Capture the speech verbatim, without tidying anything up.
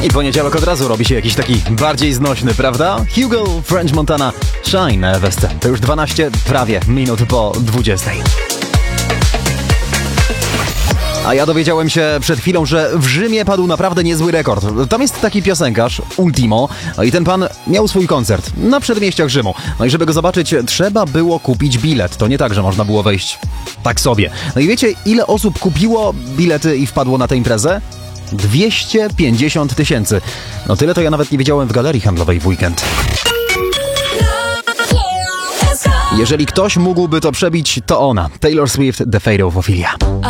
I poniedziałek od razu robi się jakiś taki bardziej znośny, prawda? Hugo, French Montana, Shine na F S T. To już dwanaście prawie minut po dwudziestej. A ja dowiedziałem się przed chwilą, że w Rzymie padł naprawdę niezły rekord. Tam jest taki piosenkarz, Ultimo, i ten pan miał swój koncert na przedmieściach Rzymu. No i żeby go zobaczyć, trzeba było kupić bilet. To nie tak, że można było wejść tak sobie. No i wiecie, ile osób kupiło bilety i wpadło na tę imprezę? dwieście pięćdziesiąt tysięcy. No tyle to ja nawet nie widziałem w galerii handlowej w weekend. Jeżeli ktoś mógłby to przebić, to ona. Taylor Swift, The Fate of Ophelia.